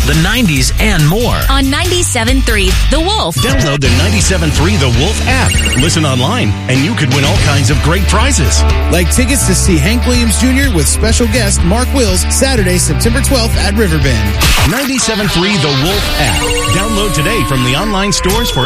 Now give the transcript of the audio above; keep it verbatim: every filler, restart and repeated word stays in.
the nineties, and more. On ninety-seven point three The Wolf. Download the ninety-seven point three The Wolf app. Listen online, and you could win all kinds of great prizes. Like tickets to see Hank Williams Junior with special guest Mark Wills Saturday, September twelfth at Riverbend. ninety-seven point three The Wolf app. Download today from the online stores for